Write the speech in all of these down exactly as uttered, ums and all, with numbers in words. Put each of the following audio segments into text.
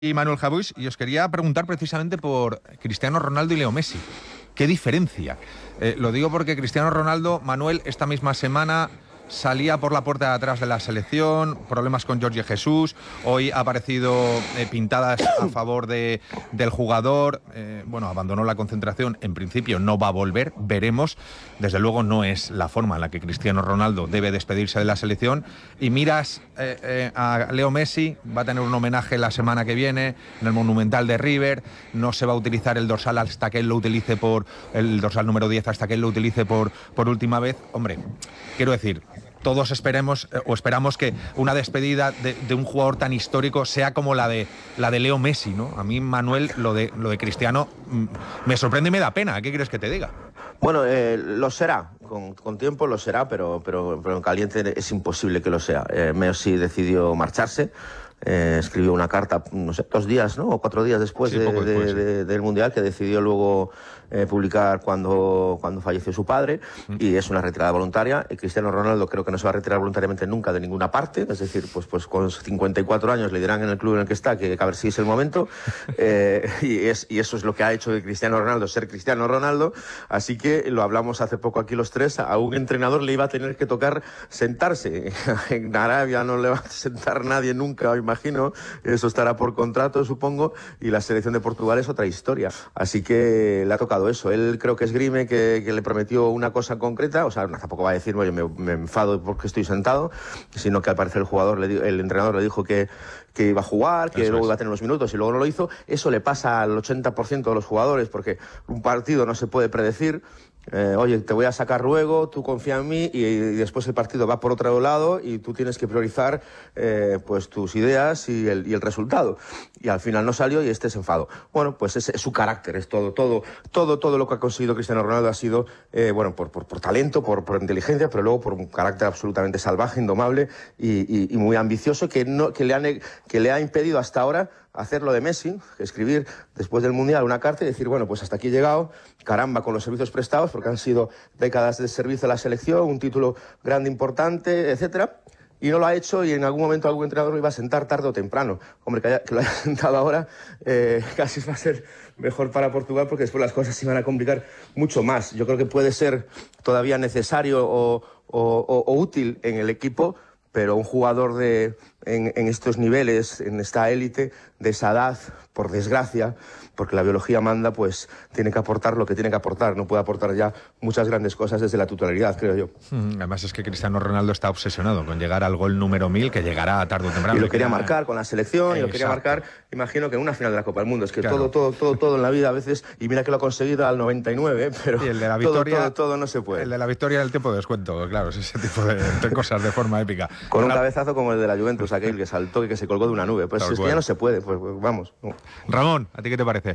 Y Manuel Jauix, y os quería preguntar precisamente por Cristiano Ronaldo y Leo Messi. ¿Qué diferencia? Eh, lo digo porque Cristiano Ronaldo, Manuel, esta misma semana salía por la puerta de atrás de la selección, problemas con Jorge Jesús, hoy ha aparecido eh, pintadas a favor de, del jugador, eh, bueno, abandonó la concentración, en principio no va a volver, veremos, desde luego no es la forma en la que Cristiano Ronaldo debe despedirse de la selección, y miras eh, eh, a Leo Messi, va a tener un homenaje la semana que viene en el Monumental de River, no se va a utilizar el dorsal hasta que él lo utilice por, el dorsal número diez hasta que él lo utilice por, por última vez, hombre, quiero decir, todos esperemos eh, o esperamos que una despedida de, de un jugador tan histórico sea como la de la de Leo Messi, ¿no? A mí, Manuel, lo de lo de Cristiano mm, me sorprende y me da pena. ¿Qué quieres que te diga? Bueno, eh, lo será, con, con tiempo lo será, pero, pero, pero en caliente es imposible que lo sea. Eh, Messi decidió marcharse. Eh, escribió una carta, no sé, dos días, ¿no? O cuatro días después, sí, de, después de, sí. de, del Mundial, que decidió luego eh, publicar cuando, cuando falleció su padre, mm. y es una retirada voluntaria. Y Cristiano Ronaldo creo que no se va a retirar voluntariamente nunca de ninguna parte, es decir, pues, pues con cincuenta y cuatro años le dirán en el club en el que está que, que a ver si es el momento, eh, y, es, y eso es lo que ha hecho de Cristiano Ronaldo ser Cristiano Ronaldo, así que lo hablamos hace poco aquí los tres, a un entrenador le iba a tener que tocar sentarse. En Arabia no le va a sentar nadie nunca, imagino, eso estará por contrato, supongo, y la selección de Portugal es otra historia. Así que le ha tocado eso. Él creo que esgrime que, que le prometió una cosa concreta, o sea, no, tampoco va a decir, oye, me, me enfado porque estoy sentado, sino que al parecer el jugador, le, el entrenador le dijo que, que iba a jugar, que eso luego es. Iba a tener los minutos y luego no lo hizo. Eso le pasa al ochenta por ciento de los jugadores, porque un partido no se puede predecir. Eh, oye, te voy a sacar luego, tú confía en mí, y, y después el partido va por otro lado y tú tienes que priorizar eh, pues tus ideas y el, y el resultado. Y al final no salió y este se enfadó. Bueno, pues ese es su carácter, es todo, todo, todo, todo lo que ha conseguido Cristiano Ronaldo ha sido, eh, bueno, por, por, por talento, por, por inteligencia, pero luego por un carácter absolutamente salvaje, indomable y, y, y muy ambicioso que, no, que, le han, que le ha impedido hasta ahora hacer lo de Messi, escribir después del Mundial una carta y decir, bueno, pues hasta aquí he llegado, caramba, con los servicios prestados, porque han sido décadas de servicio a la selección, un título grande, importante, etcétera, y no lo ha hecho, y en algún momento algún entrenador lo iba a sentar tarde o temprano. Hombre, que, haya, que lo haya sentado ahora eh, casi va a ser mejor para Portugal, porque después las cosas se van a complicar mucho más. Yo creo que puede ser todavía necesario o, o, o, o útil en el equipo, pero un jugador de, en, en estos niveles, en esta élite, de esa edad, por desgracia, porque la biología manda, pues tiene que aportar lo que tiene que aportar. No puede aportar ya muchas grandes cosas desde la titularidad, creo yo. Además es que Cristiano Ronaldo está obsesionado con llegar al gol número mil, que llegará tarde o temprano. Y lo quería queda... marcar con la selección, y lo quería marcar, imagino que en una final de la Copa del Mundo. Es que claro. todo, todo, todo, todo en la vida a veces, y mira que lo ha conseguido al noventa y nueve, pero y el de la victoria, todo, todo, todo no se puede. El de la victoria del tiempo de descuento, claro, es ese tipo de, de cosas de forma épica. Con un cabezazo como el de la Juventus, aquel que saltó y que se colgó de una nube. Pues es que ya no se puede, pues, pues vamos. Ramón, ¿a ti qué te parece?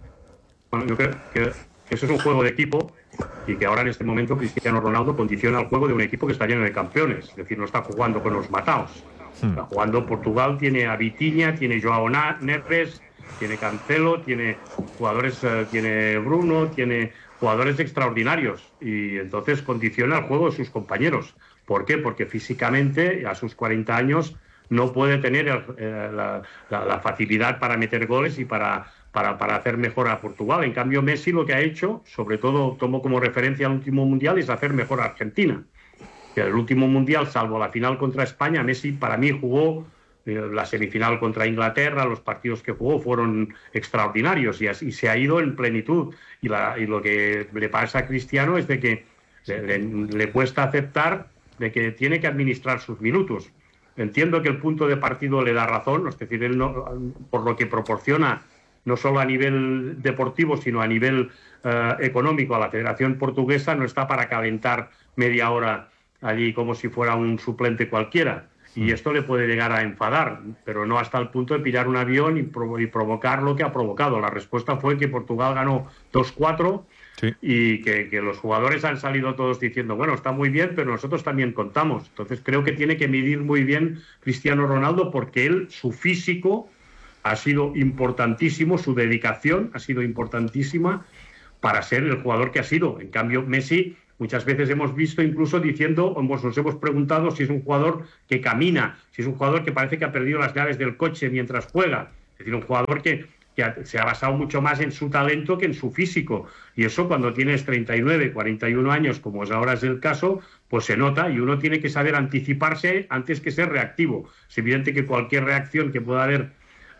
Bueno, yo creo que eso es un juego de equipo y que ahora en este momento Cristiano Ronaldo condiciona el juego de un equipo que está lleno de campeones, es decir, no está jugando con los mataos. Hmm. Está jugando Portugal, tiene a Vitinha, tiene Joao Neves, tiene Cancelo, tiene jugadores, eh, tiene Bruno, tiene jugadores extraordinarios y entonces condiciona el juego de sus compañeros. ¿Por qué? Porque físicamente a sus cuarenta años no puede tener eh, la, la, la facilidad para meter goles y para, para, para hacer mejor a Portugal. En cambio, Messi lo que ha hecho, sobre todo tomo como referencia al último Mundial, es hacer mejor a Argentina. El último Mundial, salvo la final contra España, Messi para mí jugó eh, la semifinal contra Inglaterra, los partidos que jugó fueron extraordinarios y así se ha ido en plenitud. Y, la, y lo que le pasa a Cristiano es de que le, le, le cuesta aceptar de que tiene que administrar sus minutos. Entiendo que el punto de partido le da razón, es decir, él no, por lo que proporciona no solo a nivel deportivo, sino a nivel eh, económico a la Federación Portuguesa, no está para calentar media hora allí como si fuera un suplente cualquiera. Y esto le puede llegar a enfadar, pero no hasta el punto de pillar un avión y, provo- y provocar lo que ha provocado. La respuesta fue que Portugal ganó dos cuatro. Sí. Y que, que los jugadores han salido todos diciendo, bueno, está muy bien, pero nosotros también contamos. Entonces creo que tiene que medir muy bien Cristiano Ronaldo porque él, su físico ha sido importantísimo, su dedicación ha sido importantísima para ser el jugador que ha sido. En cambio, Messi, muchas veces hemos visto incluso diciendo, hemos, nos hemos preguntado si es un jugador que camina, si es un jugador que parece que ha perdido las llaves del coche mientras juega. Es decir, un jugador que, que se ha basado mucho más en su talento que en su físico. Y eso cuando tienes treinta y nueve, cuarenta y uno años, como es ahora es el caso, pues se nota y uno tiene que saber anticiparse antes que ser reactivo. Es evidente que cualquier reacción que pueda haber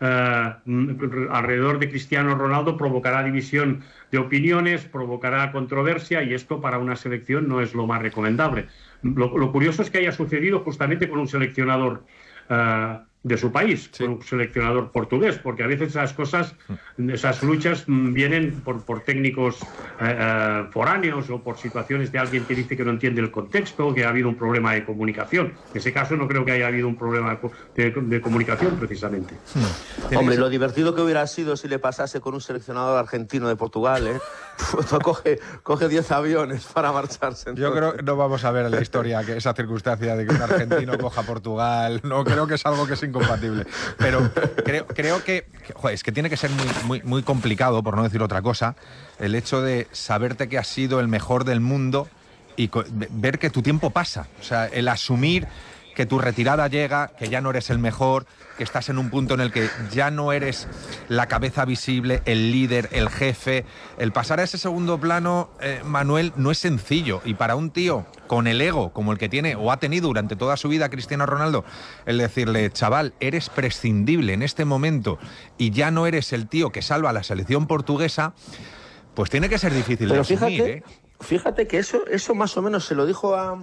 uh, alrededor de Cristiano Ronaldo provocará división de opiniones, provocará controversia y esto para una selección no es lo más recomendable. Lo, lo curioso es que haya sucedido justamente con un seleccionador uh, de su país, sí. Con un seleccionador portugués, porque a veces esas cosas, esas luchas vienen por, por técnicos eh, eh, foráneos o por situaciones de alguien que dice que no entiende el contexto, que ha habido un problema de comunicación. En ese caso no creo que haya habido un problema de, de comunicación precisamente. Hmm. Hombre, lo divertido que hubiera sido si le pasase con un seleccionador argentino de Portugal, ¿eh? coge, coge diez aviones para marcharse. Entonces. Yo creo que no vamos a ver en la historia que esa circunstancia de que un argentino coja Portugal, no creo que es algo que es incompatible, pero creo, creo que, que joder, es que tiene que ser muy, muy, muy complicado, por no decir otra cosa, el hecho de saberte que has sido el mejor del mundo y ver que tu tiempo pasa, o sea, el asumir que tu retirada llega, que ya no eres el mejor, que estás en un punto en el que ya no eres la cabeza visible, el líder, el jefe. El pasar a ese segundo plano, eh, Manuel, no es sencillo. Y para un tío con el ego como el que tiene o ha tenido durante toda su vida Cristiano Ronaldo, el decirle, chaval, eres prescindible en este momento y ya no eres el tío que salva a la selección portuguesa, pues tiene que ser difícil Pero de asumir, fíjate, ¿eh? Fíjate que eso, eso más o menos se lo dijo a...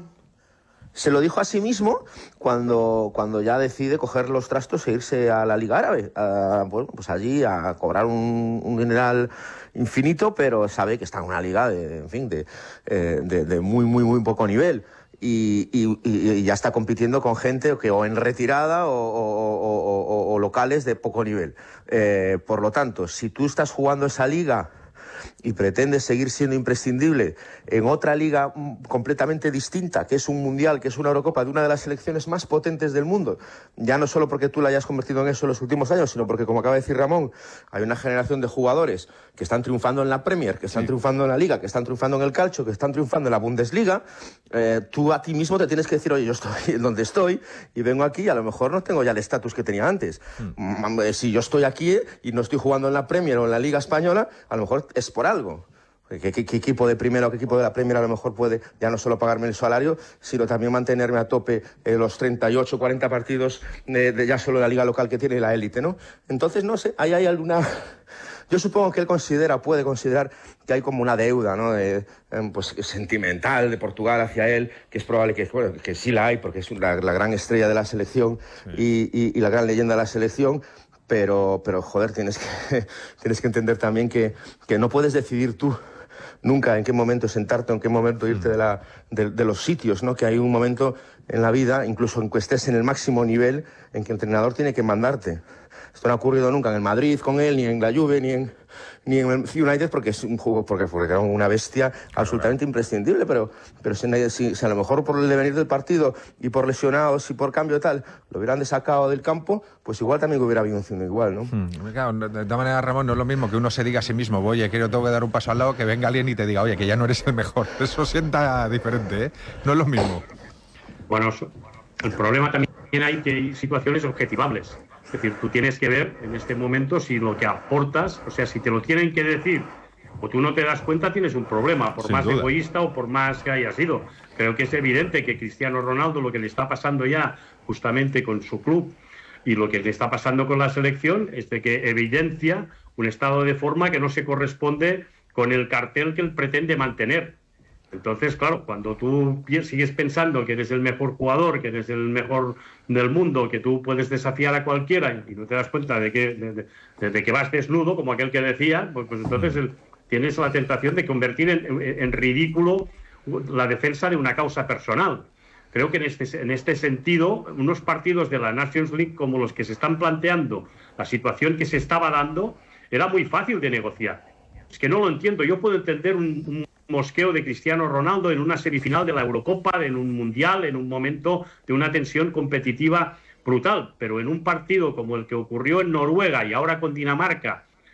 Se lo dijo a sí mismo cuando, cuando ya decide coger los trastos e irse a la Liga Árabe, a, bueno, pues allí a cobrar un, un dineral infinito, pero sabe que está en una liga de, en fin, de, de, de muy, muy, muy poco nivel. Y, y, y ya está compitiendo con gente que o en retirada o, o, o, o, o locales de poco nivel. Eh, por lo tanto, si tú estás jugando esa liga y pretendes seguir siendo imprescindible en otra liga completamente distinta, que es un mundial, que es una Eurocopa de una de las selecciones más potentes del mundo, ya no solo porque tú la hayas convertido en eso en los últimos años, sino porque, como acaba de decir Ramón, hay una generación de jugadores que están triunfando en la Premier, que están sí. triunfando en la Liga, que están triunfando en el calcio, que están triunfando en la Bundesliga. Eh, tú a ti mismo te tienes que decir, oye, yo estoy donde estoy y vengo aquí y a lo mejor no tengo ya el estatus que tenía antes. Mm. Si yo estoy aquí y no estoy jugando en la Premier o en la Liga Española, a lo mejor es por algo. ¿Qué, qué, qué equipo de primera o qué equipo de la Premier a lo mejor puede ya no solo pagarme el salario, sino también mantenerme a tope eh, los treinta y ocho, cuarenta partidos de, de ya solo la liga local que tiene la élite, ¿no? Entonces, no sé, ahí hay alguna... Yo supongo que él considera, puede considerar que hay como una deuda, ¿no? De, pues, sentimental de Portugal hacia él, que es probable que, bueno, que sí la hay, porque es la, la gran estrella de la selección sí. y, y, y la gran leyenda de la selección. Pero, pero joder, tienes que, tienes que entender también que, que no puedes decidir tú nunca en qué momento sentarte o en qué momento irte de, la, de, de los sitios, ¿no? Que hay un momento en la vida, incluso en que estés en el máximo nivel, en que el entrenador tiene que mandarte. Esto no ha ocurrido nunca en el Madrid con él, ni en la Juve, ni en, ni en el United, porque es un juego, porque, porque era una bestia absolutamente imprescindible, pero, pero si, si, si a lo mejor por el devenir del partido y por lesionados y por cambio tal, lo hubieran desacado del campo, pues igual también hubiera habido un cine igual, ¿no? Hmm, claro, de todas maneras, Ramón, no es lo mismo que uno se diga a sí mismo, oye, que yo tengo que dar un paso al lado, que venga alguien y te diga, oye, que ya no eres el mejor. Eso sienta diferente, ¿eh? No es lo mismo. Bueno, el problema también hay que hay situaciones objetivables. Es decir, tú tienes que ver en este momento si lo que aportas, o sea, si te lo tienen que decir o tú no te das cuenta, tienes un problema, por Sin más duda. egoísta o por más que haya sido. Creo que es evidente que Cristiano Ronaldo, lo que le está pasando ya justamente con su club y lo que le está pasando con la selección, es de que evidencia un estado de forma que no se corresponde con el cartel que él pretende mantener. Entonces, claro, cuando tú sigues pensando que eres el mejor jugador, que eres el mejor del mundo, que tú puedes desafiar a cualquiera y no te das cuenta de que, de, de, de que vas desnudo, como aquel que decía, pues, pues entonces el, tienes la tentación de convertir en, en, en ridículo la defensa de una causa personal. Creo que en este, en este sentido, unos partidos de la Nations League como los que se están planteando, la situación que se estaba dando, era muy fácil de negociar. Es que no lo entiendo. Yo puedo entender un, un mosqueo de Cristiano Ronaldo en una semifinal de la Eurocopa, en un Mundial, en un momento de una tensión competitiva brutal, pero en un partido como el que ocurrió en Noruega y ahora con Dinamarca,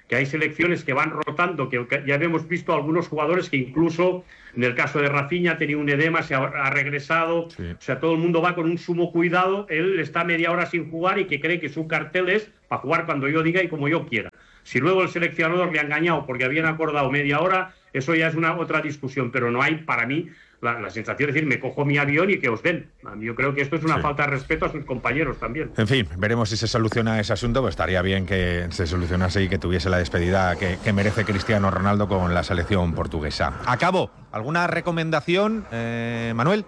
que hay selecciones que van rotando, que ya hemos visto algunos jugadores que incluso, en el caso de Rafinha, ha tenido un edema, se ha, ha regresado, sí. O sea, todo el mundo va con un sumo cuidado, él está media hora sin jugar y que cree que su cartel es para jugar cuando yo diga y como yo quiera. Si luego el seleccionador le ha engañado porque habían acordado media hora, eso ya es una otra discusión, pero no hay, para mí, La, la sensación de decir, me cojo mi avión y que os den. Yo creo que esto es una sí. falta de respeto a sus compañeros también. En fin, veremos si se soluciona ese asunto, pues estaría bien que se solucionase y que tuviese la despedida que, que merece Cristiano Ronaldo con la selección portuguesa. Acabo, ¿alguna recomendación, eh, Manuel?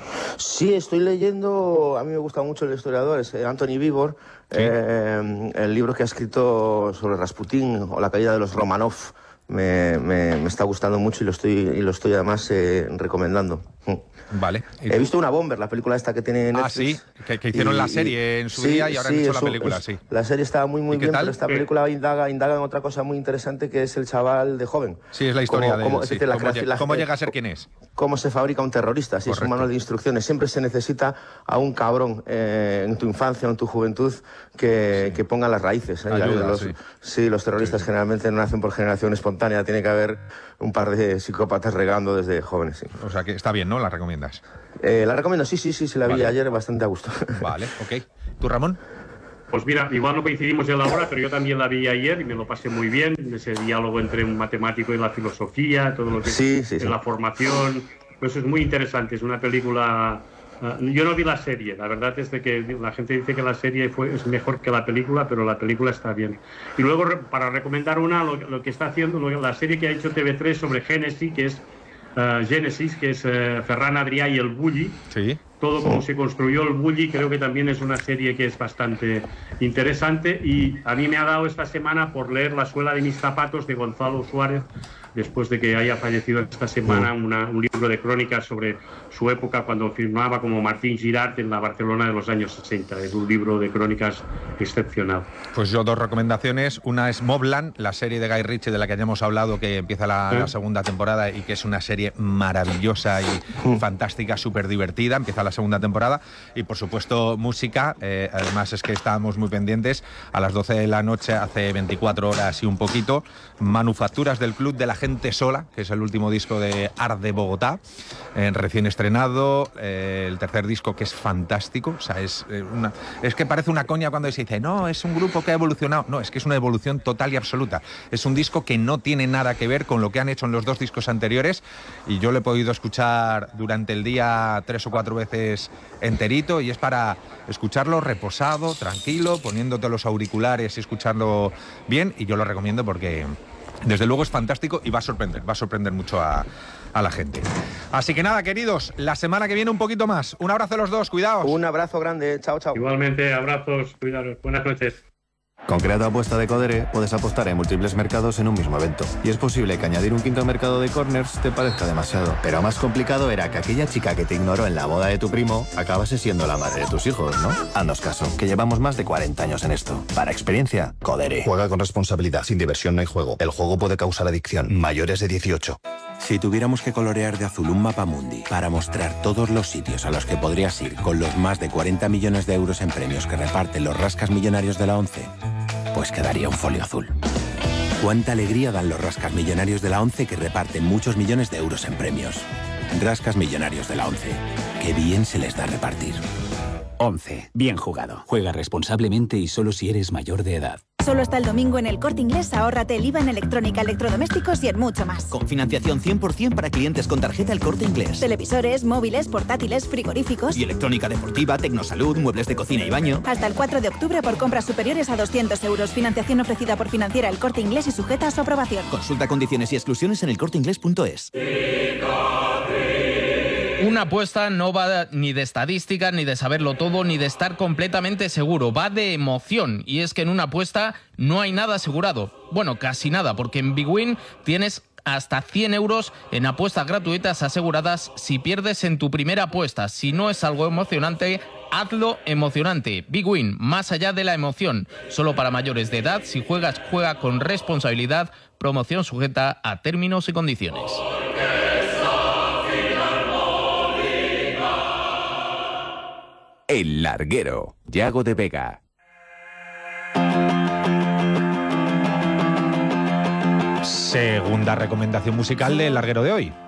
Sí, estoy leyendo, a mí me gusta mucho el historiador, es Anthony Vivor, ¿sí? eh, el libro que ha escrito sobre Rasputín o la caída de los Romanov. Me, me, me está gustando mucho y lo estoy, y lo estoy además eh, recomendando. Vale. He visto una Bomber, la película esta que tiene Netflix. Ah, sí, que, que hicieron y, la serie en su sí, día y ahora sí, han hecho eso, la película, es, sí. La serie estaba muy, muy bien, tal? pero esta película indaga, indaga en otra cosa muy interesante que es el chaval de joven. Sí, es la historia cómo, de cómo, él, sí. decir, la, ¿Cómo, la, llega, ¿Cómo la, llega a ser quien es? Cómo se fabrica un terrorista, sí, es un manual de instrucciones. Siempre se necesita a un cabrón eh, en tu infancia o en tu juventud que, sí. que ponga las raíces. ¿eh? Ayuda, los, sí. sí, los terroristas sí. generalmente no nacen por generación espontánea, tiene que haber un par de psicópatas regando desde jóvenes. Sí. O sea que está bien, ¿no? ¿La recomiendas? Eh, la recomiendo, sí, sí, sí, sí, la vi vale. ayer bastante a gusto. Vale, ok. ¿Tú, Ramón? Pues mira, igual no coincidimos en la hora, pero yo también la vi ayer y me lo pasé muy bien, ese diálogo entre un matemático y la filosofía, todo lo que sí, es sí, sí. la formación, pues es muy interesante, es una película... Uh, yo no vi la serie, la verdad es de que la gente dice que la serie fue, es mejor que la película, pero la película está bien. Y luego, para recomendar una, lo, lo que está haciendo, lo, la serie que ha hecho T V tres sobre Génesis, que es uh, Génesis, que es uh, Ferran Adrià y el Bulli. Sí. Todo como se construyó el Bulli, creo que también es una serie que es bastante interesante y a mí me ha dado esta semana por leer La suela de mis zapatos de Gonzalo Suárez, después de que haya fallecido esta semana, una, un libro de crónicas sobre su época cuando firmaba como Martín Girard en la Barcelona de los años sesenta. Es un libro de crónicas excepcional. Pues yo dos recomendaciones. Una es Mobland, la serie de Guy Ritchie de la que hayamos hablado, que empieza la, ¿Eh? la segunda temporada y que es una serie maravillosa y uh. fantástica, súper divertida. Empieza la segunda temporada. Y por supuesto música, eh, además es que estábamos muy pendientes. A las doce de la noche, hace veinticuatro horas y un poquito, Manufacturas del Club de la Gente Sola, que es el último disco de Art de Bogotá, eh, recién estrenado, eh, el tercer disco que es fantástico. O sea, es, eh, una, es que parece una coña cuando se dice, no, es un grupo que ha evolucionado. No, es que es una evolución total y absoluta. Es un disco que no tiene nada que ver con lo que han hecho en los dos discos anteriores y yo lo he podido escuchar durante el día tres o cuatro veces enterito y es para escucharlo reposado, tranquilo, poniéndote los auriculares y escucharlo bien, y yo lo recomiendo porque desde luego es fantástico y va a sorprender, va a sorprender mucho a, a la gente. Así que nada, queridos, la semana que viene un poquito más. Un abrazo a los dos, cuidaos. Un abrazo grande, chao, chao. Igualmente, abrazos, cuidaros, buenas noches. Con Creado Apuesta de Codere puedes apostar en múltiples mercados en un mismo evento. Y es posible que añadir un quinto mercado de corners te parezca demasiado. Pero más complicado era que aquella chica que te ignoró en la boda de tu primo acabase siendo la madre de tus hijos, ¿no? Haznos caso, que llevamos más de cuarenta años en esto. Para experiencia, Codere. Juega con responsabilidad. Sin diversión no hay juego. El juego puede causar adicción. Mayores de dieciocho. Si tuviéramos que colorear de azul un mapa mundi para mostrar todos los sitios a los que podrías ir con los más de cuarenta millones de euros en premios que reparten los rascas millonarios de la ONCE, pues quedaría un folio azul. Cuánta alegría dan los rascas millonarios de la ONCE que reparten muchos millones de euros en premios. Rascas millonarios de la ONCE. Qué bien se les da repartir. ONCE. Bien jugado. Juega responsablemente y solo si eres mayor de edad. Solo hasta el domingo en El Corte Inglés, ahórrate el I V A en electrónica, electrodomésticos y en mucho más. Con financiación cien por ciento para clientes con tarjeta El Corte Inglés. Televisores, móviles, portátiles, frigoríficos. Y electrónica deportiva, tecnosalud, muebles de cocina y baño. Hasta el cuatro de octubre por compras superiores a doscientos euros. Financiación ofrecida por Financiera El Corte Inglés y sujeta a su aprobación. Consulta condiciones y exclusiones en elcorteinglés punto es. Una apuesta no va ni de estadísticas, ni de saberlo todo, ni de estar completamente seguro. Va de emoción. Y es que en una apuesta no hay nada asegurado. Bueno, casi nada, porque en Big Win tienes hasta cien euros en apuestas gratuitas aseguradas si pierdes en tu primera apuesta. Si no es algo emocionante, hazlo emocionante. Big Win, más allá de la emoción. Solo para mayores de edad. Si juegas, juega con responsabilidad. Promoción sujeta a términos y condiciones. El Larguero, Yago de Vega. Segunda recomendación musical del larguero de hoy.